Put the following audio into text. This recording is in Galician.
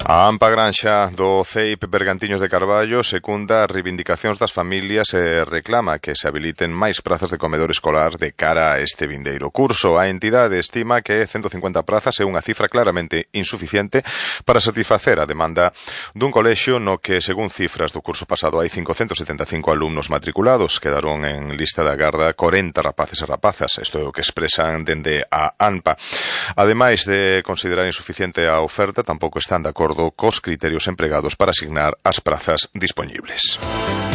A AMPA Granxa do CEIP Bergantiños de Carballo secunda reivindicacións das familias e reclama que se habiliten máis prazas de comedor escolar de cara a este vindeiro curso. A entidade estima que 150 prazas é unha cifra claramente insuficiente para satisfacer a demanda dun colexio no que, según cifras do curso pasado, hai 575 alumnos matriculados. Quedaron en lista de agarda 40 rapaces e rapazas. Isto é o que expresan dende a AMPA. Ademais de considerar insuficiente a oferta, tampouco están de acordo cos criterios empregados para asignar as prazas dispoñibles.